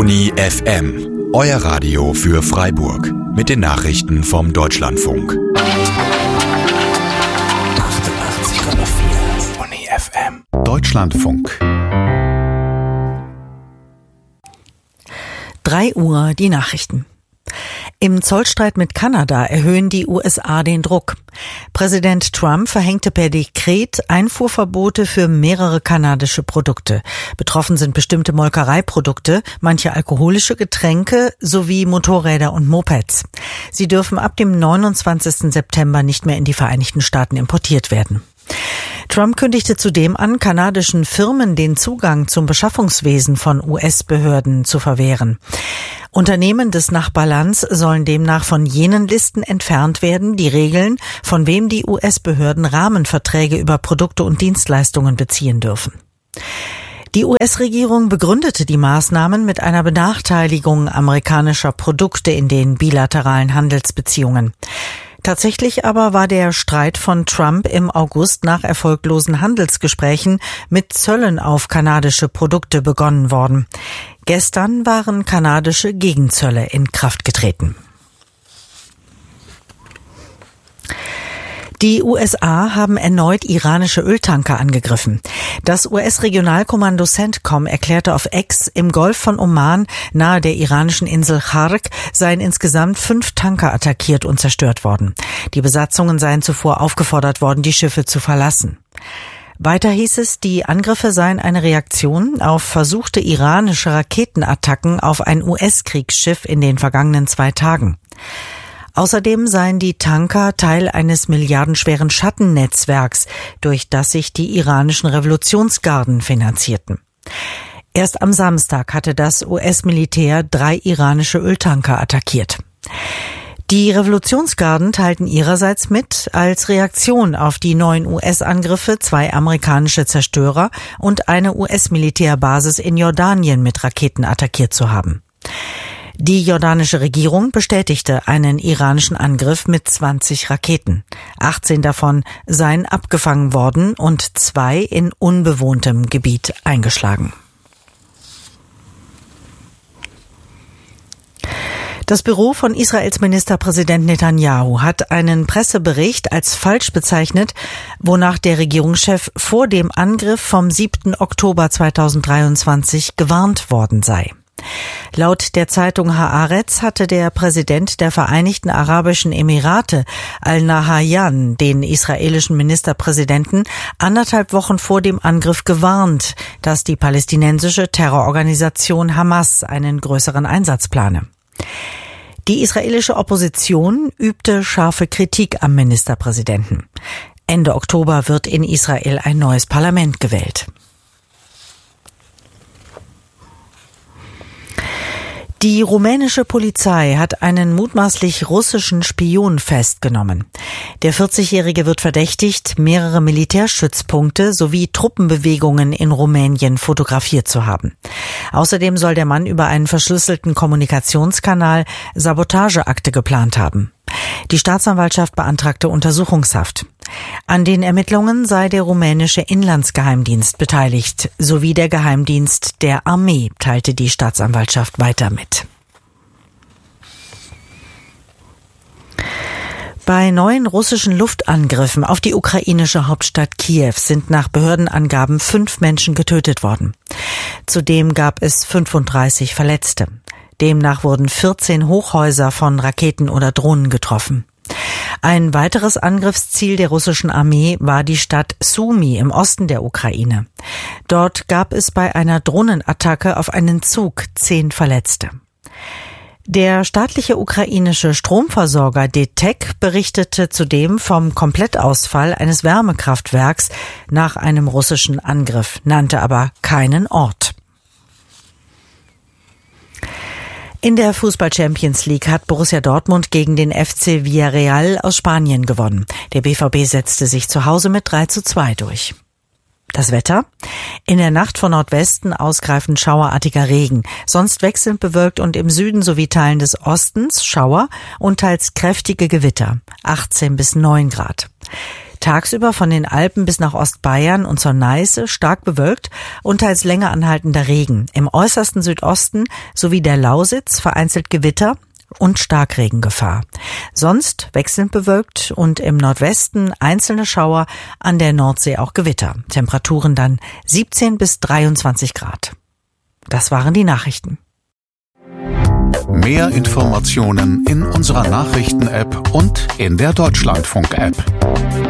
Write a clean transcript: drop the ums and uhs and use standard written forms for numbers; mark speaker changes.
Speaker 1: Toni FM, euer Radio für Freiburg. Mit den Nachrichten vom Deutschlandfunk. 88,4 Toni FM. Deutschlandfunk.
Speaker 2: 3 Uhr die Nachrichten. Im Zollstreit mit Kanada erhöhen die USA den Druck. Präsident Trump verhängte per Dekret Einfuhrverbote für mehrere kanadische Produkte. Betroffen sind bestimmte Molkereiprodukte, manche alkoholische Getränke sowie Motorräder und Mopeds. Sie dürfen ab dem 29. September nicht mehr in die Vereinigten Staaten importiert werden. Trump kündigte zudem an, kanadischen Firmen den Zugang zum Beschaffungswesen von US-Behörden zu verwehren. Unternehmen des Nachbarlands sollen demnach von jenen Listen entfernt werden, die regeln, von wem die US-Behörden Rahmenverträge über Produkte und Dienstleistungen beziehen dürfen. Die US-Regierung begründete die Maßnahmen mit einer Benachteiligung amerikanischer Produkte in den bilateralen Handelsbeziehungen. Tatsächlich aber war der Streit von Trump im August nach erfolglosen Handelsgesprächen mit Zöllen auf kanadische Produkte begonnen worden. Gestern waren kanadische Gegenzölle in Kraft getreten. Die USA haben erneut iranische Öltanker angegriffen. Das US-Regionalkommando CENTCOM erklärte auf X, im Golf von Oman nahe der iranischen Insel Khark seien insgesamt 5 Tanker attackiert und zerstört worden. Die Besatzungen seien zuvor aufgefordert worden, die Schiffe zu verlassen. Weiter hieß es, die Angriffe seien eine Reaktion auf versuchte iranische Raketenattacken auf ein US-Kriegsschiff in den vergangenen 2 Tagen. Außerdem seien die Tanker Teil eines milliardenschweren Schattennetzwerks, durch das sich die iranischen Revolutionsgarden finanzierten. Erst am Samstag hatte das US-Militär 3 iranische Öltanker attackiert. Die Revolutionsgarden teilten ihrerseits mit, als Reaktion auf die neuen US-Angriffe 2 amerikanische Zerstörer und eine US-Militärbasis in Jordanien mit Raketen attackiert zu haben. Die jordanische Regierung bestätigte einen iranischen Angriff mit 20 Raketen. 18 davon seien abgefangen worden und 2 in unbewohntem Gebiet eingeschlagen. Das Büro von Israels Ministerpräsident Netanyahu hat einen Pressebericht als falsch bezeichnet, wonach der Regierungschef vor dem Angriff vom 7. Oktober 2023 gewarnt worden sei. Laut der Zeitung Haaretz hatte der Präsident der Vereinigten Arabischen Emirate Al-Nahyan den israelischen Ministerpräsidenten 1,5 Wochen vor dem Angriff gewarnt, dass die palästinensische Terrororganisation Hamas einen größeren Einsatz plane. Die israelische Opposition übte scharfe Kritik am Ministerpräsidenten. Ende Oktober wird in Israel ein neues Parlament gewählt. Die rumänische Polizei hat einen mutmaßlich russischen Spion festgenommen. Der 40-Jährige wird verdächtigt, mehrere Militärstützpunkte sowie Truppenbewegungen in Rumänien fotografiert zu haben. Außerdem soll der Mann über einen verschlüsselten Kommunikationskanal Sabotageakte geplant haben. Die Staatsanwaltschaft beantragte Untersuchungshaft. An den Ermittlungen sei der rumänische Inlandsgeheimdienst beteiligt, sowie der Geheimdienst der Armee, teilte die Staatsanwaltschaft weiter mit. Bei neuen russischen Luftangriffen auf die ukrainische Hauptstadt Kiew sind nach Behördenangaben 5 Menschen getötet worden. Zudem gab es 35 Verletzte. Demnach wurden 14 Hochhäuser von Raketen oder Drohnen getroffen. Ein weiteres Angriffsziel der russischen Armee war die Stadt Sumy im Osten der Ukraine. Dort gab es bei einer Drohnenattacke auf einen Zug 10 Verletzte. Der staatliche ukrainische Stromversorger DTEK berichtete zudem vom Komplettausfall eines Wärmekraftwerks nach einem russischen Angriff, nannte aber keinen Ort. In der Fußball-Champions League hat Borussia Dortmund gegen den FC Villarreal aus Spanien gewonnen. Der BVB setzte sich zu Hause mit 3:2 durch. Das Wetter? In der Nacht von Nordwesten ausgreifend schauerartiger Regen, sonst wechselnd bewölkt und im Süden sowie Teilen des Ostens Schauer und teils kräftige Gewitter, 18 bis 9 Grad. Tagsüber von den Alpen bis nach Ostbayern und zur Neiße stark bewölkt und teils länger anhaltender Regen. Im äußersten Südosten sowie der Lausitz vereinzelt Gewitter und Starkregengefahr. Sonst wechselnd bewölkt und im Nordwesten einzelne Schauer, an der Nordsee auch Gewitter. Temperaturen dann 17 bis 23 Grad. Das waren die Nachrichten.
Speaker 3: Mehr Informationen in unserer Nachrichten-App und in der Deutschlandfunk-App.